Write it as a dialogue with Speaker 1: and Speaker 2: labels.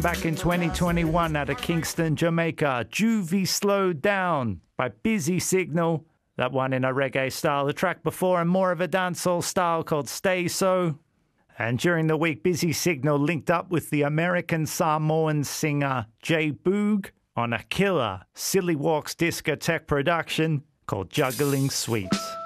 Speaker 1: back in 2021 out of Kingston, Jamaica. Juvie Slowed Down by Busy Signal. That one in a reggae style. The track before and more of a dancehall style called Stay So. And during the week, Busy Signal linked up with the American Samoan singer Jay Boog on a killer Silly Walks discotheque production called Juggling Sweets.